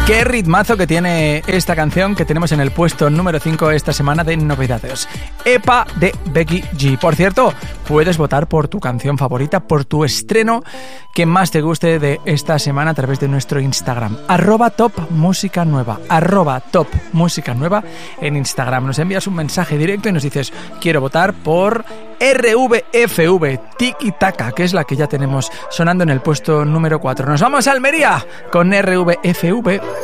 Qué ritmazo que tiene esta canción que tenemos en el puesto número 5 esta semana de novedades. EPA de Becky G. Por cierto, puedes votar por tu canción favorita, por tu estreno que más te guste de esta semana a través de nuestro Instagram. @topmusicanueva. @topmusicanueva en Instagram. Nos envías un mensaje directo y nos dices, quiero votar por RVFV, Tiki Taka, que es la que ya tenemos sonando en el puesto número 4. Nos vamos a Almería con RVFV.